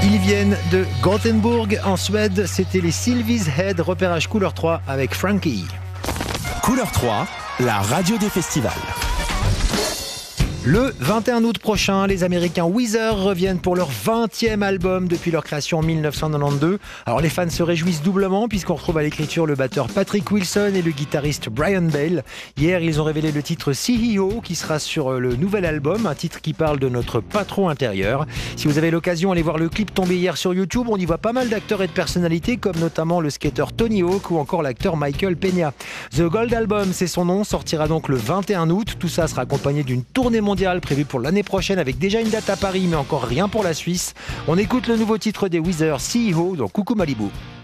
Ils viennent de Gothenburg en Suède. C'était les Sylvies Head, repérage couleur 3 avec Frankie. Couleur 3, la radio des festivals. Le 21 août prochain, les Américains Weezer reviennent pour leur 20e album depuis leur création en 1992. Alors les fans se réjouissent doublement puisqu'on retrouve à l'écriture le batteur Patrick Wilson et le guitariste Brian Bale. Hier, ils ont révélé le titre CEO qui sera sur le nouvel album, un titre qui parle de notre patron intérieur. Si vous avez l'occasion, allez voir le clip tombé hier sur YouTube. On y voit pas mal d'acteurs et de personnalités comme notamment le skater Tony Hawk ou encore l'acteur Michael Peña. The Gold Album, c'est son nom, sortira donc le 21 août. Tout ça sera accompagné d'une tournée mondiale prévue pour l'année prochaine avec déjà une date à Paris mais encore rien pour la Suisse. On écoute le nouveau titre des Weezer, CEO dans Coucou Malibu.